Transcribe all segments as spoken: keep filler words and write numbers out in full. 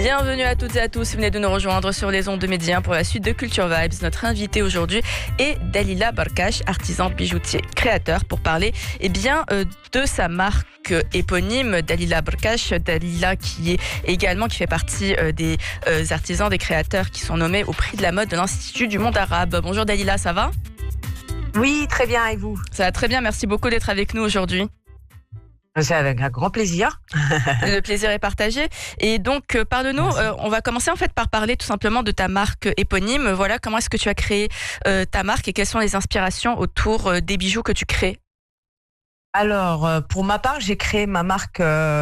Bienvenue à toutes et à tous, vous venez de nous rejoindre sur les ondes de Média pour la suite de Culture Vibes. Notre invité aujourd'hui est Dalila Barkash, artisan bijoutier créateur, pour parler eh bien, euh, de sa marque éponyme Dalila Barkash. Dalila qui est également qui fait partie euh, des euh, artisans, des créateurs qui sont nommés au prix de la mode de l'Institut du monde arabe. Bonjour Dalila, ça va? Oui, très bien, et vous? Ça va très bien, merci beaucoup d'être avec nous aujourd'hui. C'est avec un grand plaisir. Le plaisir est partagé. Et donc, euh, parle-nous, euh, on va commencer en fait par parler tout simplement de ta marque éponyme. Voilà, comment est-ce que tu as créé euh, ta marque et quelles sont les inspirations autour euh, des bijoux que tu crées? Alors, euh, pour ma part, j'ai créé ma marque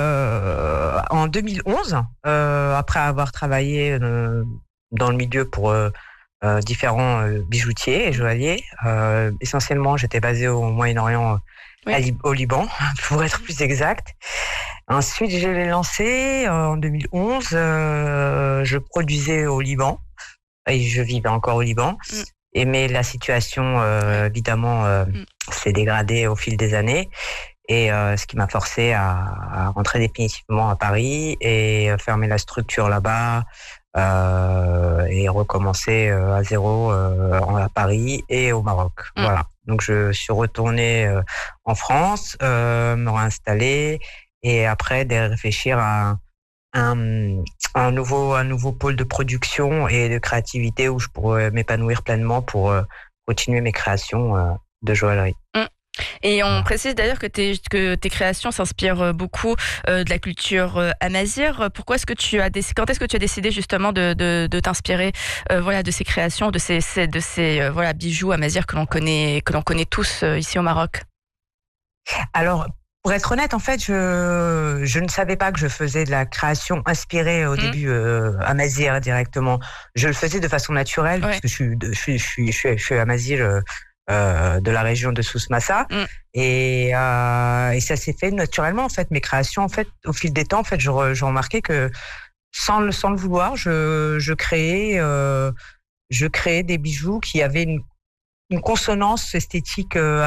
euh, en deux mille onze, euh, après avoir travaillé euh, dans le milieu pour euh, euh, différents euh, bijoutiers et joailliers. Euh, essentiellement, j'étais basée au Moyen-Orient, oui. à, au Liban, pour être plus exact. Ensuite, je l'ai lancé euh, en deux mille onze. Euh, je produisais au Liban et je vivais encore au Liban. Mm. Et mais la situation, euh, évidemment, euh, mm. s'est dégradée au fil des années. Et euh, ce qui m'a forcé à, à rentrer définitivement à Paris et fermer la structure là-bas euh, et recommencer euh, à zéro euh, à Paris et au Maroc. Mm. Voilà. Donc je suis retourné euh, en France, euh, me réinstaller et après de réfléchir à un, un nouveau un nouveau pôle de production et de créativité où je pourrais m'épanouir pleinement pour euh, continuer mes créations euh, de joaillerie. Mm. Et on précise d'ailleurs que tes, que tes créations s'inspirent beaucoup euh, de la culture euh, amazigh. Pourquoi est-ce que tu as décidé, quand est-ce que tu as décidé justement de, de, de t'inspirer euh, voilà, de ces créations, de ces, ces, de ces euh, voilà, bijoux amazighs que l'on connaît, que l'on connaît tous euh, ici au Maroc? Alors, pour être honnête, en fait, je, je ne savais pas que je faisais de la création inspirée au mmh. début euh, amazigh directement. Je le faisais de façon naturelle, ouais. parce que je suis, je suis, je suis, je suis, je suis amazigh euh, Euh, de la région de Souss-Massa mm. et, euh, et ça s'est fait naturellement en fait. Mes créations en fait au fil des temps en fait je, je remarquais que sans le sans le vouloir je je créais euh, je créais des bijoux qui avaient une, une consonance esthétique euh,